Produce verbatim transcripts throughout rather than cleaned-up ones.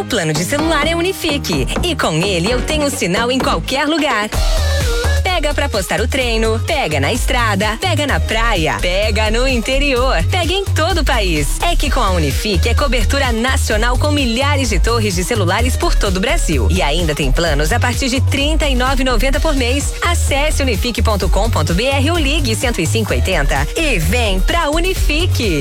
plano de celular é Unifique. E com ele eu tenho sinal em qualquer lugar. Pega pra postar o treino, pega na estrada, pega na praia, pega no interior, pega em todo o país. É que com a Unifique é cobertura nacional com milhares de torres de celulares por todo o Brasil. E ainda tem planos a partir de trinta e nove reais e noventa centavos por mês. Acesse unifique ponto com ponto br ou ligue cento e cinco oitenta e vem pra Unifique.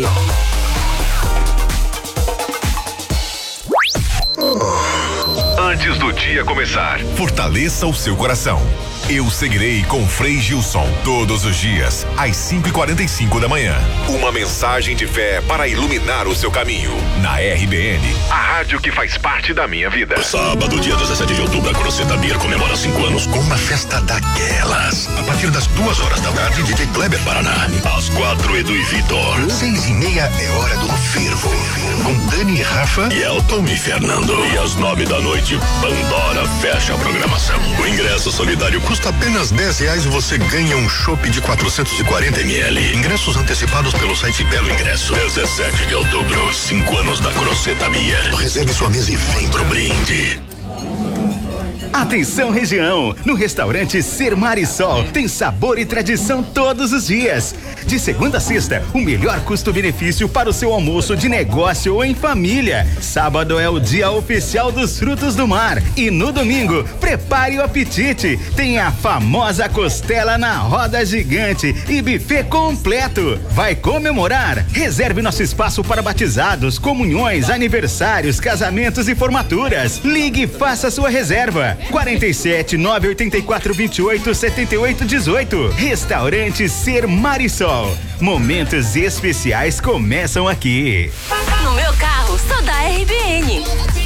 Antes do dia começar, fortaleça o seu coração. Eu seguirei com Frei Gilson todos os dias, às cinco e quarenta e cinco da manhã. Uma mensagem de fé para iluminar o seu caminho. Na R B N, a rádio que faz parte da minha vida. Sábado, dia dezessete de outubro, a Croceta Beer comemora cinco anos com uma festa daquelas. A partir das duas horas da tarde, D J Kleber Paraná. Às quatro, Edu e Vitor. Seis e meia é hora do fervo. Com Dani e Rafa e Elton e Fernando. E às nove da noite, Pandora fecha a programação. O ingresso solidário custa apenas dez reais e você ganha um chopp de quatrocentos e quarenta mililitros. Ingressos antecipados pelo site Belo Ingresso. dezessete de outubro, cinco anos da Croceta Beer. Reserve sua mesa e vem pro brinde. Atenção região, no restaurante Ser Marisol tem sabor e tradição todos os dias. De segunda a sexta, o melhor custo-benefício para o seu almoço de negócio ou em família. Sábado é o dia oficial dos frutos do mar e no domingo, prepare o apetite. Tem a famosa costela na roda gigante e buffet completo. Vai comemorar? Reserve nosso espaço para batizados, comunhões, aniversários, casamentos e formaturas. Ligue e faça sua reserva. quarenta e sete, nove oito quatro, vinte e oito, setenta e oito, dezoito. Restaurante Ser Marisol. Momentos especiais começam aqui. No meu carro, sou da R B N.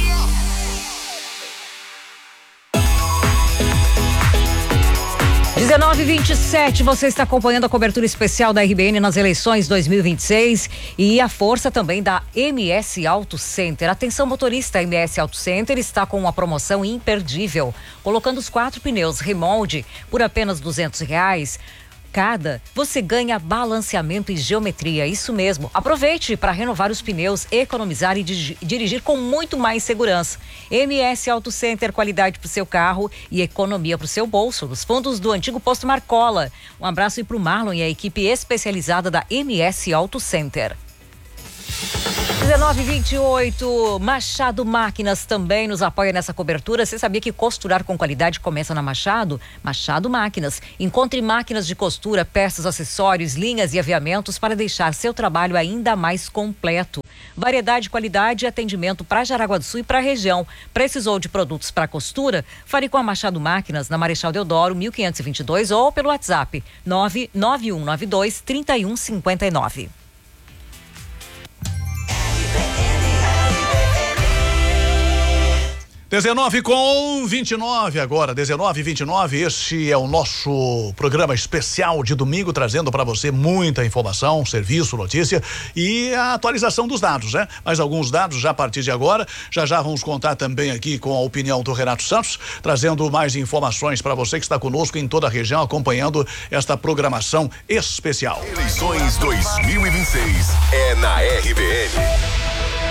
dezenove e vinte e sete, você está acompanhando a cobertura especial da R B N nas eleições dois mil e vinte e seis e a força também da M S Auto Center. Atenção motorista, a M S Auto Center está com uma promoção imperdível, colocando os quatro pneus remold por apenas duzentos reais. Cada, você ganha balanceamento e geometria, isso mesmo. Aproveite para renovar os pneus, economizar e dirigir, dirigir com muito mais segurança. M S Auto Center, qualidade para o seu carro e economia para o seu bolso, nos fundos do antigo posto Marcola. Um abraço aí para o Marlon e a equipe especializada da M S Auto Center. dezenove e vinte e oito, Machado Máquinas também nos apoia nessa cobertura. Você sabia que costurar com qualidade começa na Machado? Machado Máquinas. Encontre máquinas de costura, peças, acessórios, linhas e aviamentos para deixar seu trabalho ainda mais completo. Variedade, qualidade e atendimento para Jaraguá do Sul e para a região. Precisou de produtos para costura? Fale com a Machado Máquinas na Marechal Deodoro, mil quinhentos e vinte e dois ou pelo WhatsApp nove nove um nove dois, três um cinco nove. dezenove com vinte e nove agora, dezenove e vinte e nove, este é o nosso programa especial de domingo, trazendo para você muita informação, serviço, notícia e a atualização dos dados, né? Mais alguns dados já a partir de agora, já já vamos contar também aqui com a opinião do Renato Santos, trazendo mais informações para você que está conosco em toda a região, acompanhando esta programação especial. Eleições dois mil e vinte e seis é na R B N.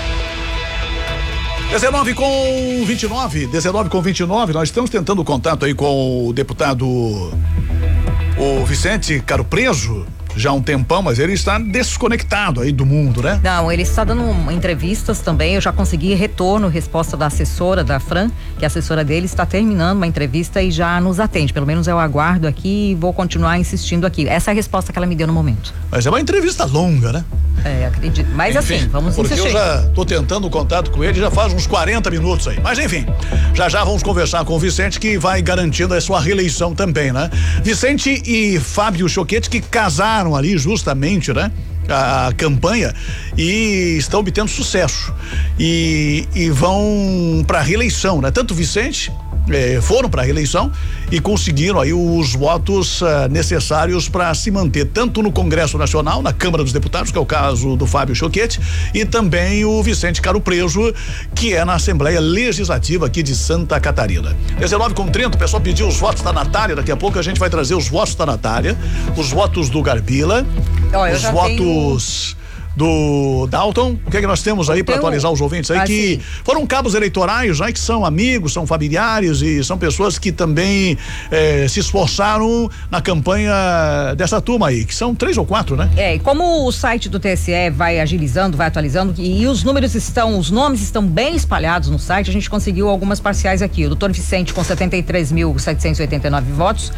dezenove com vinte e nove, dezenove com vinte e nove, nós estamos tentando contato aí com o deputado o Vicente Caro Preso, já há um tempão, mas ele está desconectado aí do mundo, né? Não, ele está dando entrevistas também, eu já consegui retorno, resposta da assessora da Fran, que a assessora dele está terminando uma entrevista e já nos atende, pelo menos eu aguardo aqui e vou continuar insistindo aqui, essa é a resposta que ela me deu no momento. Mas é uma entrevista longa, né? É, acredito, mas enfim, assim, vamos porque insistir. eu já tô tentando contato com ele já faz uns quarenta minutos aí, mas enfim, já já vamos conversar com o Vicente, que vai garantindo a sua reeleição também, né? Vicente e Fábio Choquete, que casaram ali justamente, né? A, a campanha e estão obtendo sucesso e, e vão para a reeleição, né? Tanto o Vicente eh, foram para a reeleição e conseguiram aí os votos uh, necessários para se manter tanto no Congresso Nacional, na Câmara dos Deputados, que é o caso do Fábio Choquete, e também o Vicente Caro Preso, que é na Assembleia Legislativa aqui de Santa Catarina. dezenove com trinta, o pessoal pediu os votos da Natália, daqui a pouco a gente vai trazer os votos da Natália, os votos do Garbila, oh, os votos tenho... do Dalton. O que é que nós temos aí para atualizar os ouvintes aí assim, que foram cabos eleitorais, né, que são amigos, são familiares e são pessoas que também eh, se esforçaram na campanha dessa turma aí, que são três ou quatro, né? É, e como o site do T S E vai agilizando, vai atualizando e, e os números estão, os nomes estão bem espalhados no site, a gente conseguiu algumas parciais aqui. O doutor Vicente com setenta e três mil setecentos e oitenta e nove votos,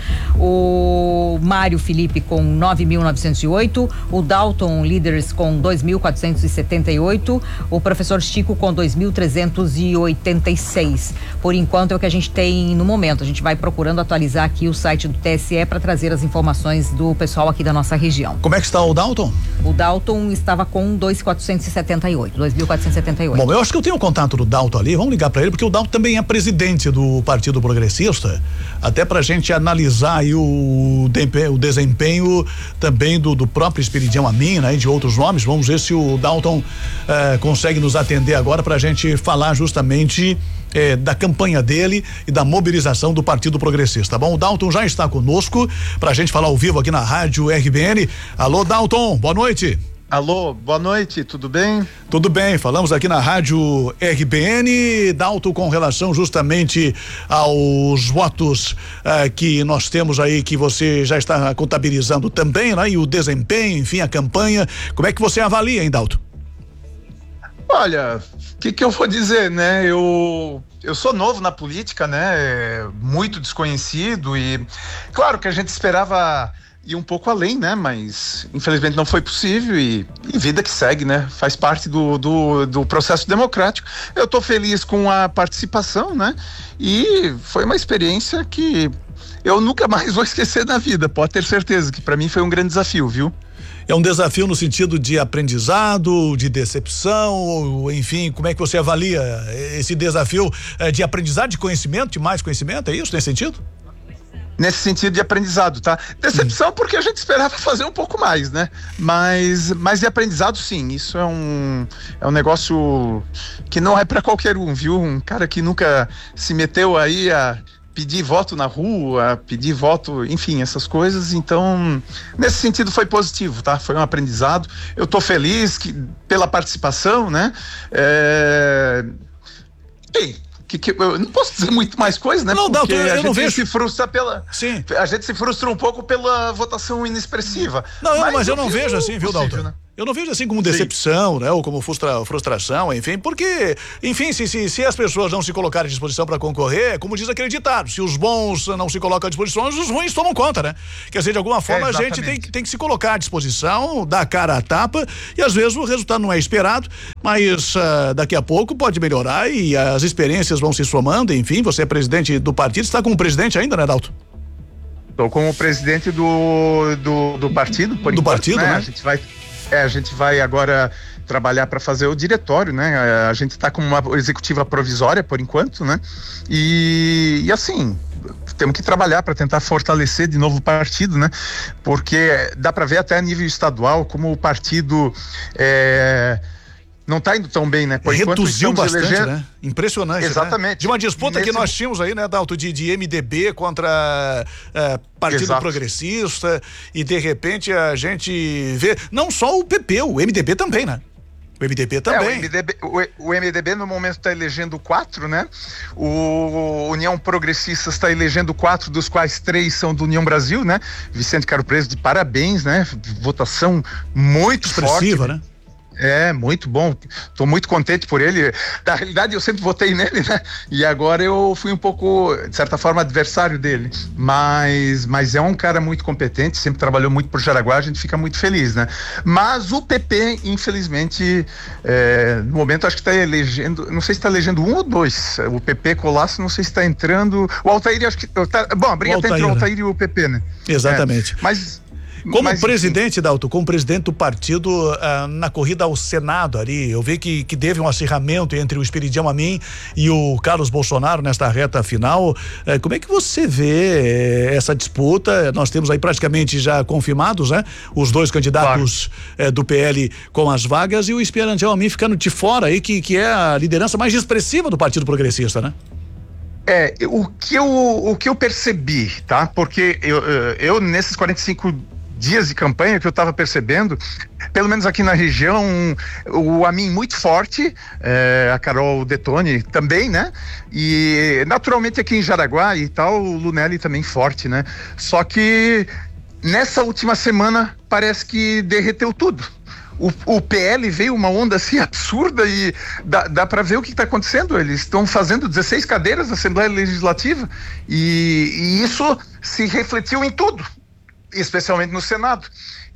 o Mário Felipe com nove mil novecentos e oito, o Dalton Líderes com dois mil quatrocentos e setenta e oito, o professor Chico com dois mil trezentos e oitenta e seis. Por enquanto é o que a gente tem no momento. A gente vai procurando atualizar aqui o site do T S E para trazer as informações do pessoal aqui da nossa região. Como é que está o Dalton? O Dalton estava com dois mil quatrocentos e setenta e oito, dois mil quatrocentos e setenta e oito. Bom, eu acho que eu tenho o contato do Dalton ali, vamos ligar para ele, porque o Dalton também é presidente do Partido Progressista, até pra gente analisar aí o, o desempenho também do, do próprio Espiridião Amin, né, e de outros nomes. Vamos ver se o Dalton eh, consegue nos atender agora pra gente falar justamente Eh, da campanha dele e da mobilização do Partido Progressista, tá bom? O Dalton já está conosco pra gente falar ao vivo aqui na Rádio R B N. Alô, Dalton, boa noite. Alô, boa noite, tudo bem? Tudo bem, falamos aqui na Rádio R B N, Dalton, com relação justamente aos votos eh, que nós temos aí, que você já está contabilizando também, né? E o desempenho, enfim, a campanha. Como é que você avalia, hein, Dalton? Olha, o que que eu vou dizer, né? Eu, eu sou novo na política, né? Muito desconhecido e claro que a gente esperava ir um pouco além, né? Mas infelizmente não foi possível e, e vida que segue, né? Faz parte do, do, do processo democrático. Eu tô feliz com a participação, né? E foi uma experiência que eu nunca mais vou esquecer na vida, pode ter certeza que para mim foi um grande desafio, viu? É um desafio no sentido de aprendizado, de decepção, ou, enfim, como é que você avalia esse desafio eh, de aprendizado, de conhecimento, de mais conhecimento, é isso, nesse sentido? Nesse sentido de aprendizado, tá? Decepção hum. porque a gente esperava fazer um pouco mais, né? Mas, mas de aprendizado, sim, isso é um, é um negócio que não é para qualquer um, viu? Um cara que nunca se meteu aí a pedir voto na rua, pedir voto, enfim, essas coisas. Então, nesse sentido foi positivo, tá? Foi um aprendizado. Eu tô feliz que, pela participação, né? É... Ei, que, que, eu não posso dizer muito mais coisa, né? Não, porque não, eu a gente não vejo. se frustra pela... Sim. A gente se frustra um pouco pela votação inexpressiva. Não, mas, mas eu, eu não vejo assim, viu, Dalton? Né? Eu não vejo assim como decepção, Sim. né? Ou como frustra, frustração, enfim, porque, enfim, se, se, se as pessoas não se colocarem à disposição para concorrer, como diz aquele ditado, se os bons não se colocam à disposição, os ruins tomam conta, né? Quer dizer, de alguma forma é, a gente tem, tem que se colocar à disposição, dar a cara à tapa, e às vezes o resultado não é esperado, mas uh, daqui a pouco pode melhorar e as experiências vão se somando, enfim, você é presidente do partido, está como presidente ainda, né, Dalton? Estou como presidente do, do, do partido, por Do enquanto, partido, né? né? A gente vai... É, a gente vai agora trabalhar para fazer o diretório, né? A gente está com uma executiva provisória por enquanto, né? E, e assim, temos que trabalhar para tentar fortalecer de novo o partido, né? Porque dá para ver até a nível estadual como o partido é, não está indo tão bem, né? Por Reduziu bastante, elegendo... né? Impressionante. Exatamente. Né? De uma disputa Nesse... que nós tínhamos aí, né, Dalton, de, de M D B contra uh, Partido Exato. Progressista, e de repente a gente vê, não só o P P, o M D B também, né? O M D B também. É, o, M D B, o, o M D B no momento está elegendo quatro, né? O União Progressista está elegendo quatro, dos quais três são do União Brasil, né? Vicente Caro Preso, de parabéns, né? Votação muito expressiva, forte, né? É, muito bom, tô muito contente por ele. Na realidade eu sempre votei nele, né? E agora eu fui um pouco, de certa forma, adversário dele, mas, mas é um cara muito competente, sempre trabalhou muito por Jaraguá, a gente fica muito feliz, né? Mas o P P, infelizmente, é, no momento acho que está elegendo, não sei se está elegendo um ou dois, o P P Colasso, não sei se está entrando, o Altair acho que, tá, bom, a briga está entre o Altair e o P P, né? Exatamente. É, mas... Como Mas, presidente, Dalton, como presidente do partido uh, na corrida ao Senado ali, eu vi que, que teve um acirramento entre o Espiridião Amin e o Carlos Bolsonaro nesta reta final. Uh, como é que você vê uh, essa disputa? Nós temos aí praticamente já confirmados, né? Os dois candidatos claro. uh, do P L com as vagas e o Espiridião Amin ficando de fora aí, que, que é a liderança mais expressiva do Partido Progressista, né? É, o que eu, o que eu percebi, tá? Porque eu, eu nesses quarenta e cinco dias de campanha que eu estava percebendo, pelo menos aqui na região, o Amin muito forte, é, a Carol Detone também, né? E naturalmente aqui em Jaraguá e tal, o Lunelli também forte, né? Só que nessa última semana parece que derreteu tudo. O, o P L veio uma onda assim absurda e dá, dá para ver o que está acontecendo. Eles estão fazendo dezesseis cadeiras na Assembleia Legislativa e, e isso se refletiu em tudo, especialmente no Senado.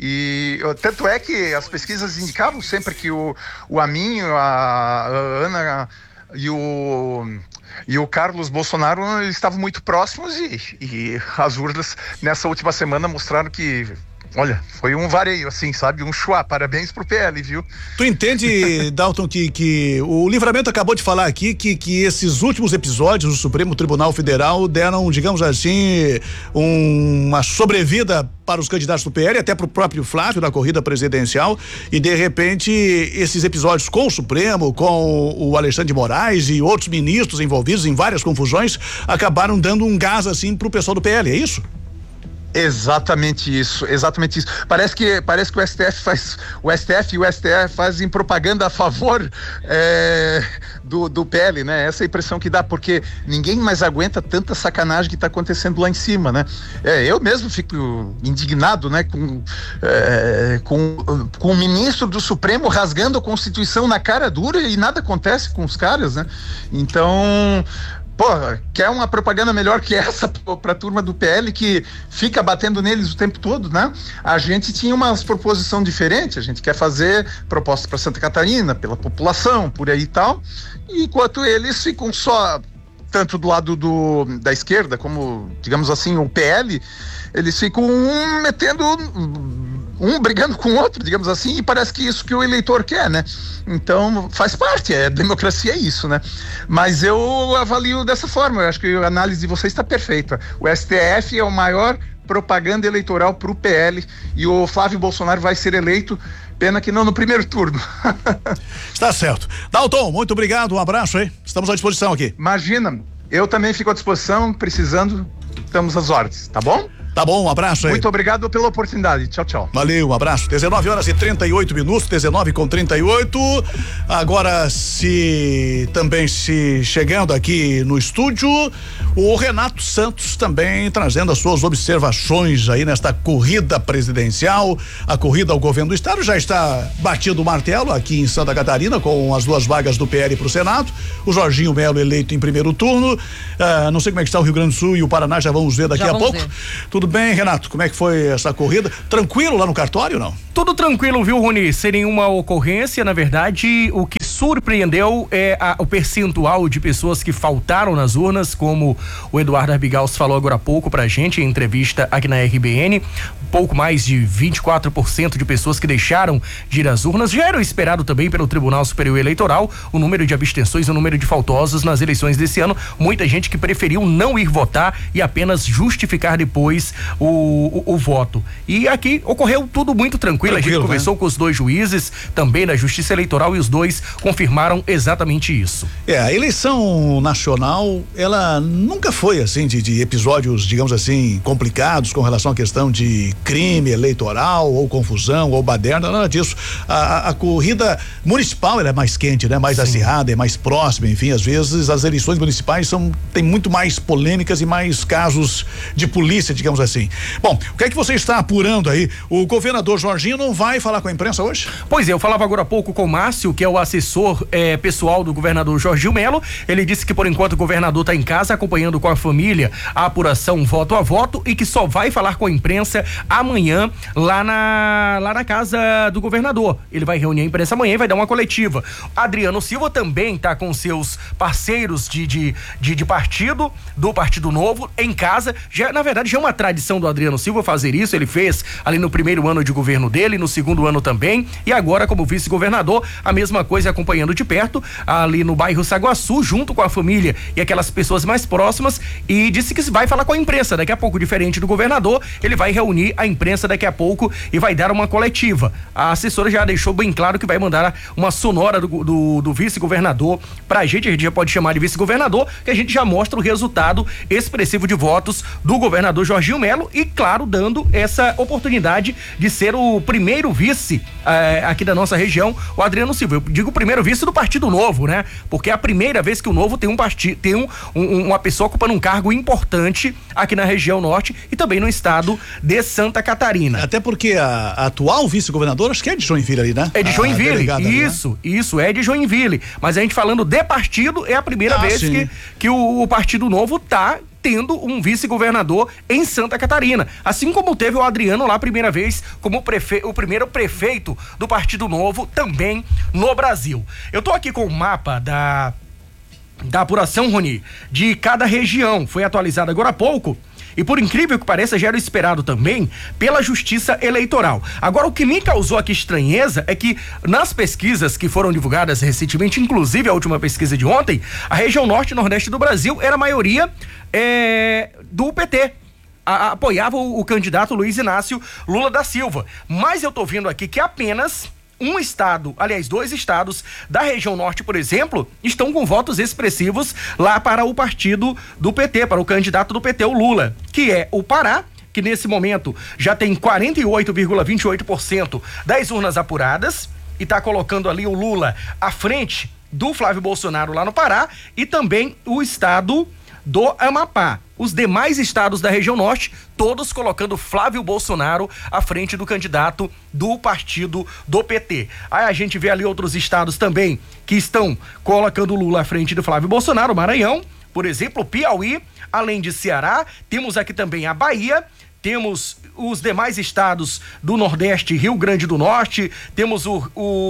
E tanto é que as pesquisas indicavam sempre que o, o Amin, a, a Ana e o e o Carlos Bolsonaro estavam muito próximos e, e as urnas nessa última semana mostraram que, olha, foi um vareio, assim, sabe? Um chuá. Parabéns pro P L, viu? Tu entende, Dalton, que, que o Livramento acabou de falar aqui que, que esses últimos episódios do Supremo Tribunal Federal deram, digamos assim, um, uma sobrevida para os candidatos do P L, até para o próprio Flávio na corrida presidencial, e de repente esses episódios com o Supremo, com o Alexandre de Moraes e outros ministros envolvidos em várias confusões, acabaram dando um gás assim pro pessoal do P L, é isso? Exatamente isso, exatamente isso. Parece que, parece que o S T F faz, o S T F e o S T F fazem propaganda a favor é, do, do P L, né? Essa é a impressão que dá, porque ninguém mais aguenta tanta sacanagem que está acontecendo lá em cima, né? É, eu mesmo fico indignado, né? Com, é, com, com o ministro do Supremo rasgando a Constituição na cara dura e nada acontece com os caras, né? Então, porra, quer uma propaganda melhor que essa para a turma do P L que fica batendo neles o tempo todo, né? A gente tinha uma proposição diferente, a gente quer fazer propostas para Santa Catarina, pela população, por aí e tal, enquanto eles ficam só, tanto do lado do, da esquerda, como, digamos assim, o P L, eles ficam um metendo, um brigando com o outro, digamos assim, e parece que isso que o eleitor quer, né? Então, faz parte, é democracia, é isso, né? Mas eu avalio dessa forma, eu acho que a análise de vocês está perfeita. O S T F é o maior propaganda eleitoral para o P L e o Flávio Bolsonaro vai ser eleito, pena que não no primeiro turno. Está certo. Dalton, muito obrigado, um abraço aí, estamos à disposição aqui. Imagina, eu também fico à disposição, precisando, estamos às ordens, tá bom? Tá bom, um abraço aí. Muito obrigado pela oportunidade. Tchau, tchau. Valeu, um abraço. dezenove horas e trinta e oito minutos, dezenove com trinta e oito. Agora, se também se chegando aqui no estúdio, o Renato Santos também trazendo as suas observações aí nesta corrida presidencial. A corrida ao governo do estado já está batido o martelo aqui em Santa Catarina com as duas vagas do P L para o Senado. O Jorginho Melo eleito em primeiro turno. Ah, não sei como é que está o Rio Grande do Sul e o Paraná, já vamos ver daqui já a pouco. Ver. Tudo bem, Renato? Como é que foi essa corrida? Tranquilo lá no cartório, não? Tudo tranquilo, viu, Rony? Sem nenhuma ocorrência, na verdade, o que surpreendeu é a, o percentual de pessoas que faltaram nas urnas, como o Eduardo Arbigaus falou agora há pouco pra gente, em entrevista aqui na R B N, pouco mais de vinte e quatro por cento de pessoas que deixaram de ir às urnas. Já era esperado também pelo Tribunal Superior Eleitoral o número de abstenções, o número de faltosos nas eleições desse ano. Muita gente que preferiu não ir votar e apenas justificar depois o, o, o voto. E aqui ocorreu tudo muito tranquilo. Tranquilo, a gente conversou, né, com os dois juízes também da Justiça Eleitoral e os dois confirmaram exatamente isso. É, a eleição nacional, ela nunca foi assim de, de episódios, digamos assim, complicados com relação à questão de crime eleitoral ou confusão ou baderna, nada disso. A, a corrida municipal, ela é mais quente, né? Mais acirrada, é mais próxima, enfim, às vezes as eleições municipais são, tem muito mais polêmicas e mais casos de polícia, digamos assim. Bom, o que é que você está apurando aí? O governador Jorginho não vai falar com a imprensa hoje? Pois é, eu falava agora há pouco com o Márcio, que é o assessor eh, pessoal do governador Jorginho Melo. Ele disse que por enquanto o governador está em casa acompanhando com a família a apuração voto a voto e que só vai falar com a imprensa amanhã lá na, lá na casa do governador. Ele vai reunir a imprensa amanhã e vai dar uma coletiva. Adriano Silva também está com seus parceiros de, de, de, de partido, do Partido Novo, em casa. Já, na verdade, já é uma tradição do Adriano Silva fazer isso. Ele fez ali no primeiro ano de governo dele, no segundo ano também, e agora como vice-governador, a mesma coisa, acompanhando de perto ali no bairro Saguaçu, junto com a família e aquelas pessoas mais próximas, e disse que vai falar com a imprensa. Daqui a pouco, diferente do governador, ele vai reunir à imprensa daqui a pouco e vai dar uma coletiva. A assessora já deixou bem claro que vai mandar uma sonora do, do, do vice-governador pra gente, a gente já pode chamar de vice-governador, que a gente já mostra o resultado expressivo de votos do governador Jorginho Melo e, claro, dando essa oportunidade de ser o primeiro vice eh, aqui da nossa região, o Adriano Silva. Eu digo o primeiro vice do Partido Novo, né? Porque é a primeira vez que o Novo tem um partido, tem um, um, uma pessoa ocupando um cargo importante aqui na região norte e também no estado de Santa Catarina. Até porque a, a atual vice-governadora, acho que é de Joinville ali, né? É de Joinville, isso, ali, né? Isso, é de Joinville. Mas a gente falando de partido, é a primeira ah, vez que, que o, o Partido Novo tá tendo um vice-governador em Santa Catarina, assim como teve o Adriano lá a primeira vez como prefe... o primeiro prefeito do Partido Novo também no Brasil. Eu tô aqui com o mapa da da apuração, Rony, de cada região, foi atualizado agora há pouco. E por incrível que pareça, já era esperado também pela Justiça Eleitoral. Agora, o que me causou aqui estranheza é que nas pesquisas que foram divulgadas recentemente, inclusive a última pesquisa de ontem, a região norte e nordeste do Brasil era a maioria é, do P T. A, a, apoiava o, o candidato Luiz Inácio Lula da Silva. Mas eu tô vendo aqui que apenas um estado, aliás, dois estados da região norte, por exemplo, estão com votos expressivos lá para o partido do P T, para o candidato do P T, o Lula, que é o Pará, que nesse momento já tem quarenta e oito vírgula vinte e oito por cento das urnas apuradas e está colocando ali o Lula à frente do Flávio Bolsonaro lá no Pará, e também o estado do Amapá. Os demais estados da região norte, todos colocando Flávio Bolsonaro à frente do candidato do partido do P T. Aí a gente vê ali outros estados também que estão colocando o Lula à frente do Flávio Bolsonaro, Maranhão, por exemplo, Piauí, além de Ceará, temos aqui também a Bahia, temos os demais estados do Nordeste, Rio Grande do Norte, temos o,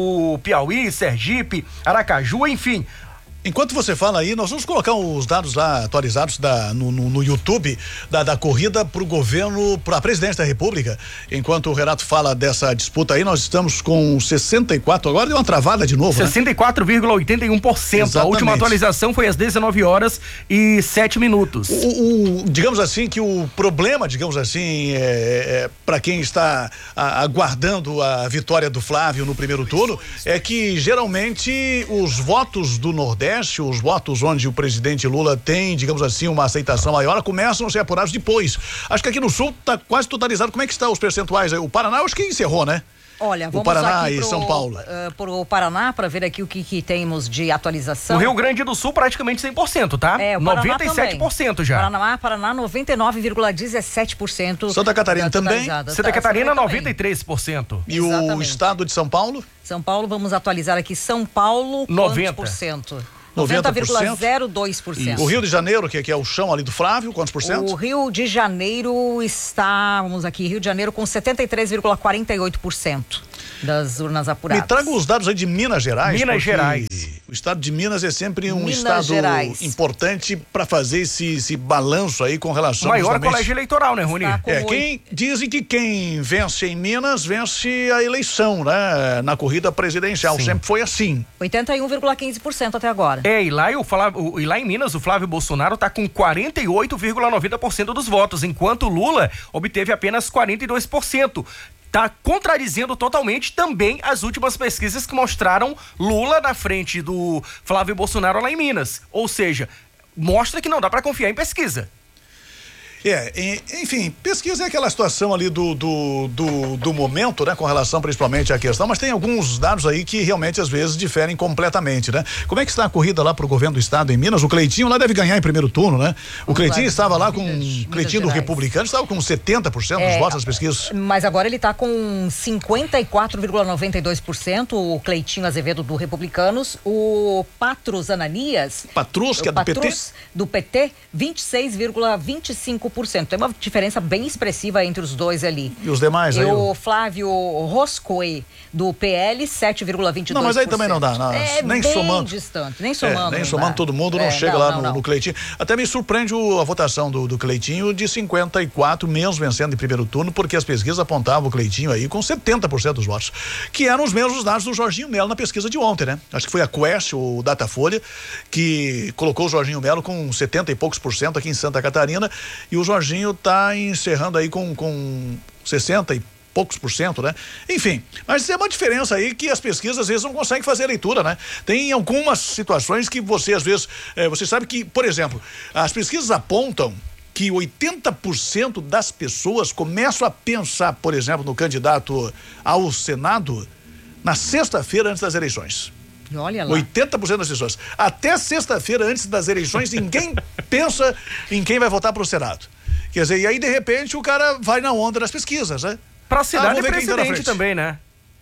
o Piauí, Sergipe, Aracaju, enfim. Enquanto você fala aí, nós vamos colocar os dados lá atualizados da, no, no, no YouTube da, da corrida para o governo, para a presidência da República. Enquanto o Renato fala dessa disputa aí, nós estamos com sessenta e quatro, agora deu uma travada de novo, sessenta e quatro vírgula oitenta e um por cento. Exatamente. A última atualização foi às dezenove horas e sete minutos. O, o, digamos assim que o problema, digamos assim, é, é, para quem está a, aguardando a vitória do Flávio no primeiro turno, é que geralmente os votos do Nordeste, os votos onde o presidente Lula tem, digamos assim, uma aceitação maior, começam a ser apurados depois. Acho que aqui no Sul está quase totalizado. Como é que estão os percentuais aí? O Paraná, acho que encerrou, né? Olha, vamos o Paraná aqui e pro, São Paulo. Uh, pro Paraná, para ver aqui o que, que temos de atualização. No Rio Grande do Sul, praticamente cem por cento, tá? É, o noventa e sete por cento já. Paraná, Paraná, noventa e nove vírgula dezessete por cento. Santa Catarina também? Santa Catarina, noventa e três por cento. E Exatamente. O estado de São Paulo? São Paulo, vamos atualizar aqui. São Paulo, noventa por cento? noventa vírgula zero dois por cento. O Rio de Janeiro, que, que é o chão ali do Flávio, quantos por cento? O Rio de Janeiro está, vamos aqui, Rio de Janeiro com setenta e três vírgula quarenta e oito por cento das urnas apuradas. Me traga os dados aí de Minas Gerais. Minas Gerais. O estado de Minas é sempre um Minas estado Gerais. importante para fazer esse, esse balanço aí com relação... O maior colégio eleitoral, né, Rony? É, quem, dizem que quem vence em Minas, vence a eleição, né? Na corrida presidencial, Sim. sempre foi assim. oitenta e um vírgula quinze por cento até agora. É, e lá, eu falava, e lá em Minas, o Flávio Bolsonaro tá com quarenta e oito vírgula noventa por cento dos votos, enquanto o Lula obteve apenas quarenta e dois por cento. Tá contradizendo totalmente também as últimas pesquisas que mostraram Lula na frente do Flávio Bolsonaro lá em Minas. Ou seja, mostra que não dá para confiar em pesquisa. É, enfim, pesquisa é aquela situação ali do, do, do, do momento, né? Com relação principalmente à questão, mas tem alguns dados aí que realmente às vezes diferem completamente, né? Como é que está a corrida lá pro governo do estado em Minas? O Cleitinho lá deve ganhar em primeiro turno, né? O Cleitinho estava lá com, o Cleitinho do Republicano estava com setenta por cento dos é, votos nas pesquisas. Mas agora ele está com cinquenta e quatro vírgula noventa e dois por cento, o Cleitinho Azevedo do Republicanos, o Patrus Ananias. Patrus, que é do P T? Patrus, do P T, vinte e seis vírgula vinte e cinco por cento. Tem uma diferença bem expressiva entre os dois ali. E os demais e aí? O Flávio Roscoe, do P L, sete vírgula vinte e dois por cento. Não, mas aí também não dá. Não, é nem bem somando. distante, nem somando. É, nem somando dá. todo mundo, não é, chega não, lá não, no, não. no Cleitinho. Até me surpreende o, a votação do, do Cleitinho de cinquenta e quatro, mesmo vencendo em primeiro turno, porque as pesquisas apontavam o Cleitinho aí com setenta por cento dos votos, que eram os mesmos dados do Jorginho Melo na pesquisa de ontem, né? Acho que foi a Quest, o Datafolha, que colocou o Jorginho Melo com setenta e poucos por cento aqui em Santa Catarina, e o Jorginho tá encerrando aí com, com sessenta e poucos por cento, né? Enfim, mas é uma diferença aí que as pesquisas às vezes não conseguem fazer a leitura, né? Tem algumas situações que você às vezes, é, você sabe que, por exemplo, as pesquisas apontam que oitenta por cento das pessoas começam a pensar, por exemplo, no candidato ao Senado na sexta-feira antes das eleições. Olha lá. oitenta por cento das pessoas. Até sexta-feira antes das eleições, ninguém pensa em quem vai votar para o Senado. Quer dizer, e aí de repente o cara vai na onda das pesquisas, né? Para Senado ah, e presidente também, né?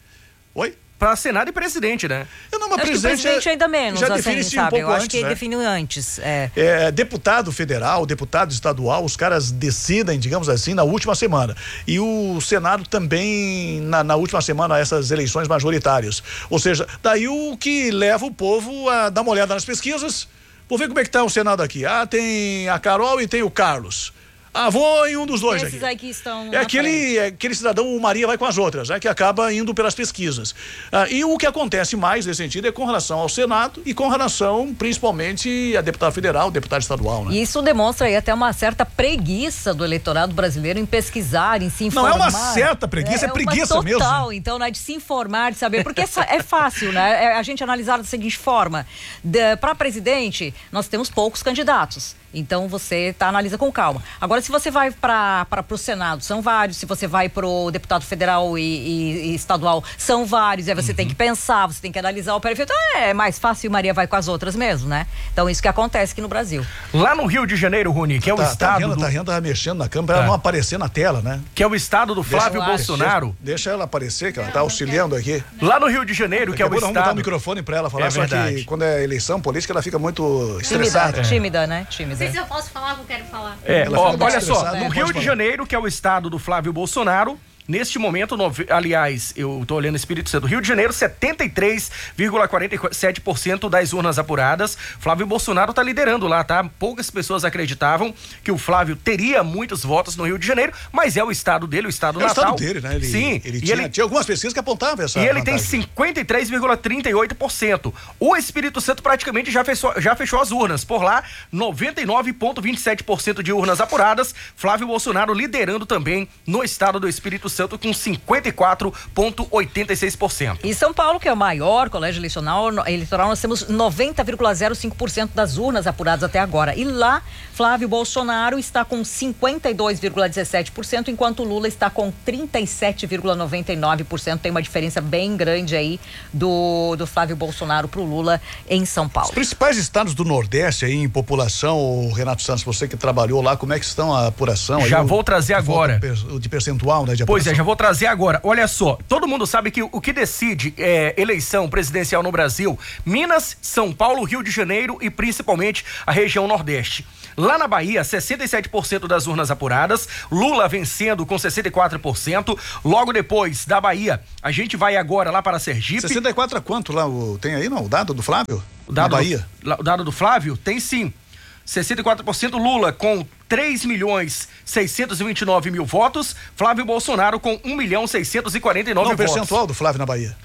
Oi? Para Senado e presidente, né? Eu não, mas acho presidente, que o presidente ainda menos, já assim, define sabe? um pouco Eu acho antes, que né? define antes. É. É, deputado federal, deputado estadual, os caras decidem, digamos assim, na última semana. E o Senado também na, na última semana, essas eleições majoritárias. Ou seja, daí o que leva o povo a dar uma olhada nas pesquisas. Vou ver como é que tá o Senado aqui. Ah, tem a Carol e tem o Carlos. Ah, vou em um dos dois Esses aqui. aí que estão É aquele, é aquele cidadão, o Maria vai com as outras, né? Que acaba indo pelas pesquisas. Ah, e o que acontece mais nesse sentido é com relação ao Senado e com relação, principalmente, a deputado federal, deputado estadual, né? E isso demonstra aí até uma certa preguiça do eleitorado brasileiro em pesquisar, em se informar. Não é uma certa preguiça, é, é preguiça uma mesmo. Total, então, né? De se informar, de saber, porque é fácil, né? É a gente analisar da seguinte forma, para presidente, nós temos poucos candidatos. Então você tá, analisa com calma. Agora, se você vai para o Senado, são vários. Se você vai para o deputado federal e, e, e estadual, são vários. Aí você uhum. tem que pensar, você tem que analisar o perfil. Então é mais fácil e Maria vai com as outras mesmo, né? Então isso que acontece aqui no Brasil. Lá no Rio de Janeiro, Rony, que é o tá, estado. Tá rindo, do... tá rindo, tá mexendo na câmera, tá. Ela não aparecer na tela, né? Que é o estado do Flávio deixa, Bolsonaro. Deixa, deixa ela aparecer, que ela tá auxiliando aqui. Lá no Rio de Janeiro, que é o estado. Vamos dar o microfone pra ela falar, é só verdade. que quando é eleição política ela fica muito tímida, estressada. É. Tímida, né? Tímida. Não sei se eu posso falar o que eu quero falar. É, ó, olha só, é, no Rio de Janeiro, que é o estado do Flávio Bolsonaro, neste momento, no, aliás, eu tô olhando o Espírito Santo, Rio de Janeiro, setenta e três vírgula quarenta e sete por cento das urnas apuradas. Flávio Bolsonaro tá liderando lá, tá? Poucas pessoas acreditavam que o Flávio teria muitos votos no Rio de Janeiro, mas é o estado dele, o estado é natal. É o estado dele, né? Ele, Sim. Ele e tinha, ele tinha algumas pesquisas que apontavam essa E ele vantagem. tem cinquenta e três vírgula trinta e oito por cento. O Espírito Santo praticamente já fechou, já fechou as urnas. Por lá, noventa e nove vírgula vinte e sete por cento de urnas apuradas. Flávio Bolsonaro liderando também no estado do Espírito Santo com cinquenta e quatro vírgula oitenta e seis por cento. E São Paulo, que é o maior colégio eleitoral, eleitoral nós temos noventa vírgula zero cinco por cento das urnas apuradas até agora. E lá, Flávio Bolsonaro está com cinquenta e dois vírgula dezessete por cento, enquanto Lula está com trinta e sete vírgula noventa e nove por cento. Tem uma diferença bem grande aí do, do Flávio Bolsonaro pro Lula em São Paulo. Os principais estados do Nordeste aí em população, Renato Santos, você que trabalhou lá, como é que estão a apuração? Já aí, vou o, trazer agora. O de percentual, né? De pois é, já vou trazer agora. Olha só, todo mundo sabe que o que decide é, eleição presidencial no Brasil, Minas, São Paulo, Rio de Janeiro e principalmente a região Nordeste. Lá na Bahia, sessenta e sete por cento das urnas apuradas, Lula vencendo com sessenta e quatro por cento. Logo depois da Bahia, a gente vai agora lá para Sergipe. sessenta e quatro a quanto lá? O, tem aí, não? O dado do Flávio? O dado na Bahia? Do, o dado do Flávio? Tem sim. sessenta e quatro por cento Lula com três milhões seiscentos e vinte e nove mil votos, Flávio Bolsonaro com um milhão seiscentos e quarenta e nove não, votos. O percentual do Flávio na Bahia?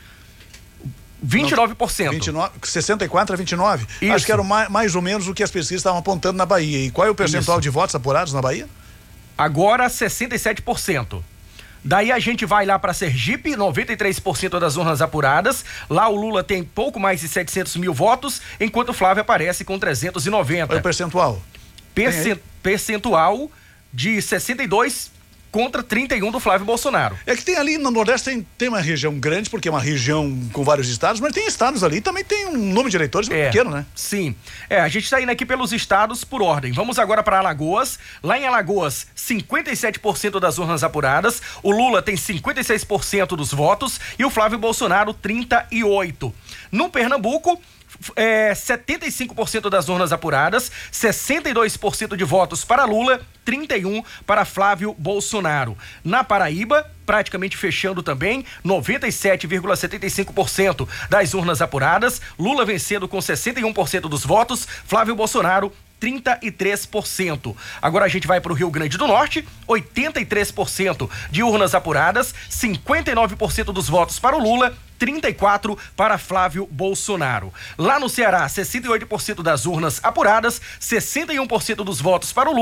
vinte e nove por cento. vinte e nove, sessenta e quatro a vinte e nove. Isso. Acho que era mais, mais ou menos o que as pesquisas estavam apontando na Bahia. E qual é o percentual Isso. de votos apurados na Bahia? Agora sessenta e sete por cento. Daí a gente vai lá para Sergipe, noventa e três por cento das urnas apuradas. Lá o Lula tem pouco mais de setecentos mil votos, enquanto o Flávio aparece com trezentos e noventa. Qual é o percentual? Percent, percentual de sessenta e dois contra trinta e um do Flávio Bolsonaro. É que tem ali no Nordeste tem, tem uma região grande, porque é uma região com vários estados, mas tem estados ali também tem um número de eleitores muito é, pequeno, né? Sim. É, a gente está indo aqui pelos estados por ordem. Vamos agora para Alagoas. Lá em Alagoas, cinquenta e sete por cento das urnas apuradas. O Lula tem cinquenta e seis por cento dos votos e o Flávio Bolsonaro trinta e oito por cento. No Pernambuco, É, setenta e cinco por cento das urnas apuradas, sessenta e dois por cento de votos para Lula, trinta e um por cento para Flávio Bolsonaro. Na Paraíba, praticamente fechando também, noventa e sete vírgula setenta e cinco por cento das urnas apuradas, Lula vencendo com sessenta e um por cento dos votos, Flávio Bolsonaro trinta e três por cento. Agora a gente vai para o Rio Grande do Norte, oitenta e três por cento de urnas apuradas, cinquenta e nove por cento dos votos para o Lula, trinta e quatro por cento para Flávio Bolsonaro. Lá no Ceará, sessenta e oito por cento das urnas apuradas, sessenta e um por cento dos votos para o Lula,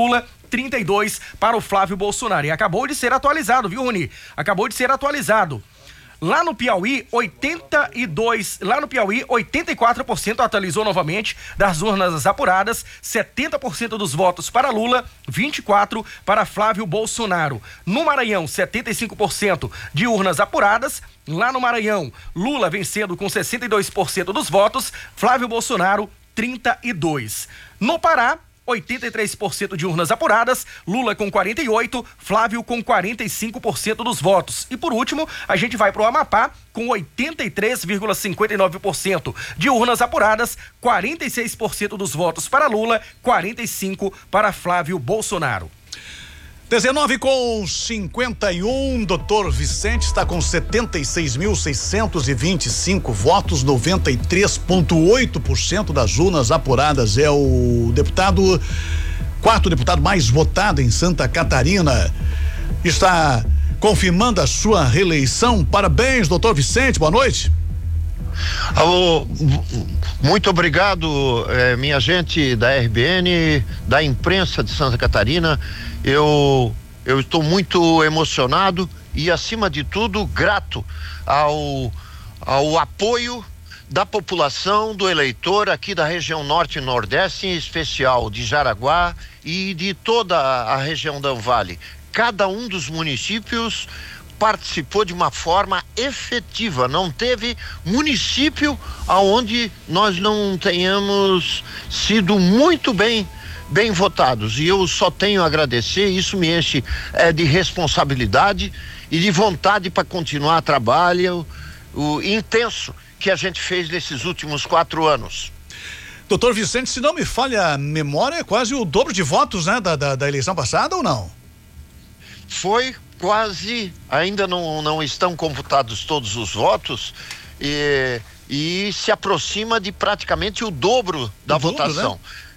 trinta e dois para o Flávio Bolsonaro. E acabou de ser atualizado, viu, Rony? Acabou de ser atualizado. Lá no Piauí, oitenta e dois, lá no Piauí, oitenta e quatro por cento atualizou novamente das urnas apuradas, setenta por cento dos votos para Lula, vinte e quatro por cento para Flávio Bolsonaro. No Maranhão, setenta e cinco por cento de urnas apuradas. Lá no Maranhão, Lula vencendo com sessenta e dois por cento dos votos, Flávio Bolsonaro, trinta e dois por cento. No Pará, oitenta e três por cento de urnas apuradas, Lula com quarenta e oito por cento, Flávio com quarenta e cinco por cento dos votos. E por último, a gente vai para o Amapá com oitenta e três vírgula cinquenta e nove por cento de urnas apuradas, quarenta e seis por cento dos votos para Lula, quarenta e cinco por cento para Flávio Bolsonaro. dezenove com cinquenta e um, doutor Vicente está com setenta e seis mil seiscentos e vinte e cinco votos, noventa e três vírgula oito por cento das urnas apuradas. É o deputado, quarto deputado mais votado em Santa Catarina. Está confirmando a sua reeleição. Parabéns, doutor Vicente, boa noite. Alô, muito obrigado, eh, minha gente da R B N, da imprensa de Santa Catarina. Eu, eu estou muito emocionado e, acima de tudo, grato ao, ao apoio da população, do eleitor aqui da região norte e nordeste, em especial de Jaraguá e de toda a região da Vale. Cada um dos municípios participou de uma forma efetiva. Não teve município aonde nós não tenhamos sido muito bem bem votados, e eu só tenho a agradecer. Isso me enche é, de responsabilidade e de vontade para continuar o trabalho o intenso que a gente fez nesses últimos quatro anos. Doutor Vicente, se não me falha a memória, é quase o dobro de votos, né, da, da, da eleição passada, ou não? Foi quase, ainda não, não estão computados todos os votos, e, e se aproxima de praticamente o dobro da o votação. Dobro, né?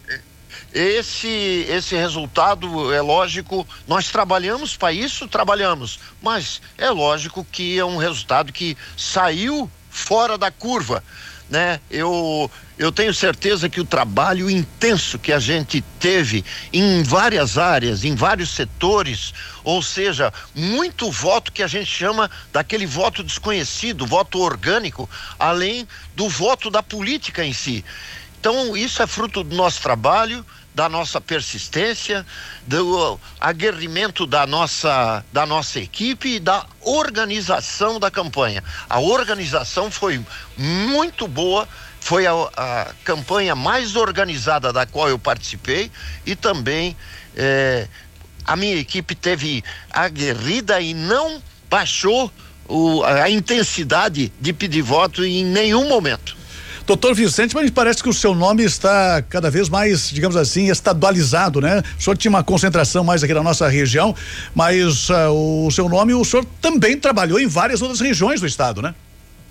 Esse, esse resultado, é lógico, nós trabalhamos para isso, trabalhamos, mas é lógico que é um resultado que saiu fora da curva, né? Eu, eu tenho certeza que o trabalho intenso que a gente teve em várias áreas, em vários setores, ou seja, muito voto que a gente chama daquele voto desconhecido, voto orgânico, além do voto da política em si. Então, isso é fruto do nosso trabalho, da nossa persistência, do aguerrimento da nossa, da nossa equipe e da organização da campanha. A organização foi muito boa, foi a, a campanha mais organizada da qual eu participei, e também eh, a minha equipe teve aguerrida e não baixou o, a intensidade de pedir voto em nenhum momento. Doutor Vicente, mas me parece que o seu nome está cada vez mais, digamos assim, estadualizado, né? O senhor tinha uma concentração mais aqui na nossa região, mas uh, o seu nome, o senhor também trabalhou em várias outras regiões do estado, né?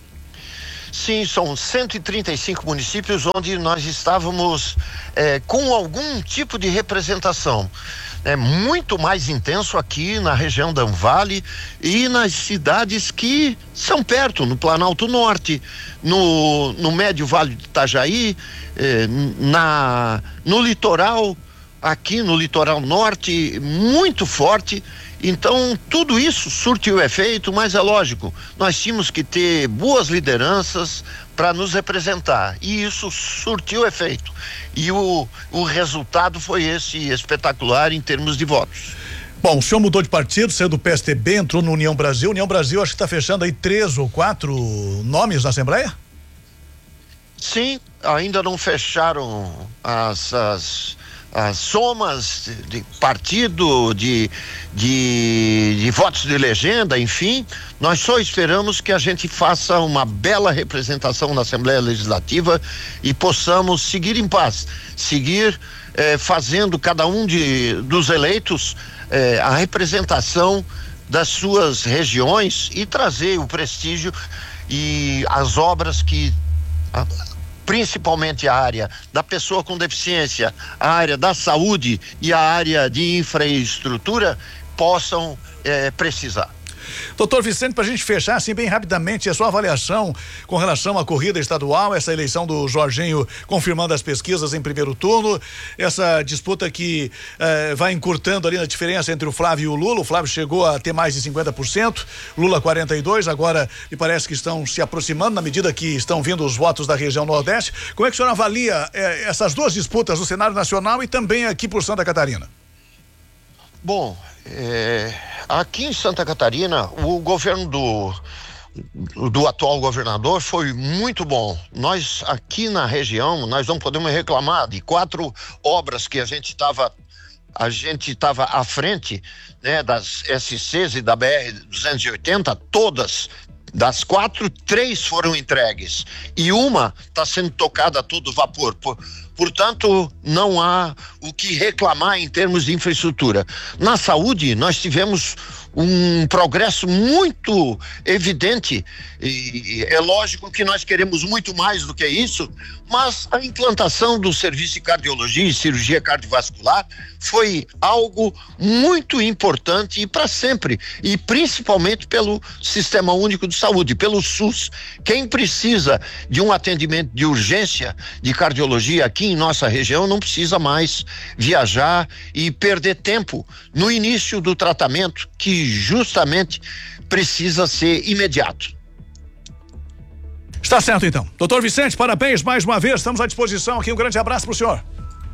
Sim, são cento e trinta e cinco municípios onde nós estávamos eh, com algum tipo de representação. É muito mais intenso aqui na região da Vale e nas cidades que são perto, no Planalto Norte, no, no Médio Vale de Itajaí, eh, na, no litoral, aqui no litoral norte, muito forte. Então, tudo isso surtiu efeito, mas é lógico, nós tínhamos que ter boas lideranças para nos representar, e isso surtiu efeito. E o, o resultado foi esse espetacular em termos de votos. Bom, o senhor mudou de partido, saiu do P S D B, entrou no União Brasil. União Brasil, acho que está fechando aí três ou quatro nomes na Assembleia? Sim, ainda não fecharam as... as as somas de, de partido, de, de, de votos de legenda, enfim, nós só esperamos que a gente faça uma bela representação na Assembleia Legislativa e possamos seguir em paz, seguir eh, fazendo cada um de, dos eleitos eh, a representação das suas regiões e trazer o prestígio e as obras que a, principalmente a área da pessoa com deficiência, a área da saúde e a área de infraestrutura possam eh, precisar. Doutor Vicente, para a gente fechar assim bem rapidamente, a sua avaliação com relação à corrida estadual, essa eleição do Jorginho confirmando as pesquisas em primeiro turno, essa disputa que eh, vai encurtando ali na diferença entre o Flávio e o Lula. O Flávio chegou a ter mais de cinquenta por cento, Lula quarenta e dois por cento, agora me parece que estão se aproximando na medida que estão vindo os votos da região Nordeste. Como é que o senhor avalia eh, essas duas disputas no cenário nacional e também aqui por Santa Catarina? Bom, é, aqui em Santa Catarina, o governo do, do atual governador foi muito bom. Nós aqui na região, nós não podemos reclamar de quatro obras que a gente estava a gente estava à frente, né, das S Cs e da B R duzentos e oitenta, todas. Das quatro, três foram entregues e uma está sendo tocada a todo vapor. Por, portanto, não há o que reclamar em termos de infraestrutura. Na saúde, nós tivemos um progresso muito evidente e é lógico que nós queremos muito mais do que isso, mas a implantação do serviço de cardiologia e cirurgia cardiovascular foi algo muito importante e para sempre, e principalmente pelo Sistema Único de Saúde, pelo SUS. Quem precisa de um atendimento de urgência de cardiologia aqui em nossa região não precisa mais viajar e perder tempo no início do tratamento, que justamente precisa ser imediato. Está certo, então. Doutor Vicente, parabéns mais uma vez, estamos à disposição aqui, um grande abraço para o senhor.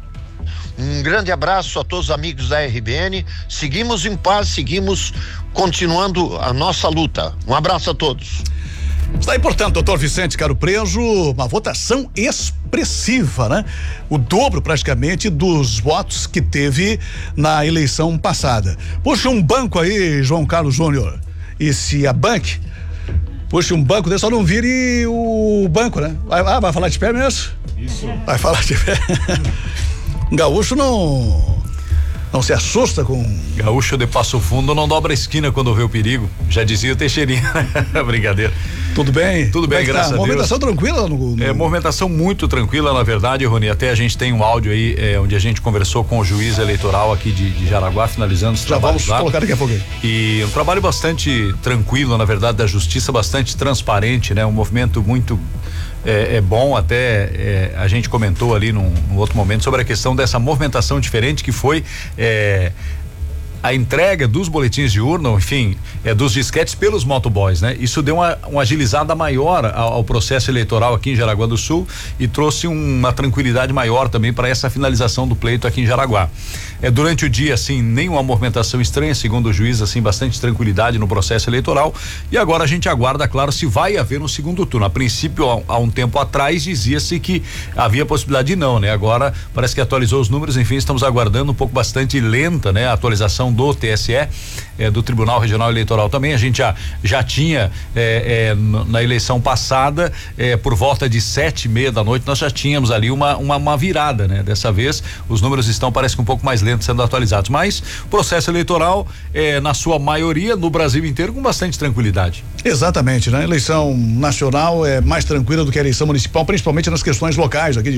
Um grande abraço a todos os amigos da R B N, seguimos em paz, seguimos continuando a nossa luta. Um abraço a todos. Está aí, portanto, doutor Vicente Caro Preso, uma votação expressiva, né? O dobro praticamente dos votos que teve na eleição passada. Puxa um banco aí, João Carlos Júnior, e se a banque, puxa um banco desse, só não vire o banco, né? Vai, ah, vai falar de pé mesmo? Isso. Vai falar de pé. Um gaúcho não... Não se assusta com... Gaúcho de Passo Fundo não dobra a esquina quando vê o perigo. Já dizia o Teixeirinha. Brincadeira. Tudo bem? Tudo bem, é graças tá? a Deus. Movimentação tranquila? No, no... É, movimentação muito tranquila, na verdade, Rony. Até a gente tem um áudio aí, é, onde a gente conversou com o juiz eleitoral aqui de, de Jaraguá, finalizando os Já trabalhos vamos lá. colocar daqui a pouco. E um trabalho bastante tranquilo, na verdade, da justiça, bastante transparente, né? Um movimento muito... É, é bom, até é, a gente comentou ali num, num outro momento sobre a questão dessa movimentação diferente que foi é, a entrega dos boletins de urna, enfim, é, dos disquetes pelos motoboys, né? Isso deu uma, uma agilizada maior ao, ao processo eleitoral aqui em Jaraguá do Sul e trouxe uma tranquilidade maior também para essa finalização do pleito aqui em Jaraguá. É, durante o dia, assim, nenhuma movimentação estranha, segundo o juiz, assim, bastante tranquilidade no processo eleitoral. E agora a gente aguarda, claro, se vai haver um segundo turno. A princípio, há, há um tempo atrás, dizia-se que havia possibilidade de não, né? Agora parece que atualizou os números, enfim, estamos aguardando um pouco bastante lenta, né? A atualização do T S E, é, do Tribunal Regional Eleitoral também. A gente já, já tinha é, é, na eleição passada, é, por volta de sete e meia da noite, nós já tínhamos ali uma, uma, uma virada, né? Dessa vez, os números estão, parece que um pouco mais lentos sendo atualizados, mas processo eleitoral, é, na sua maioria, no Brasil inteiro, com bastante tranquilidade. Exatamente, né? A eleição nacional é mais tranquila do que a eleição municipal, principalmente nas questões locais aqui de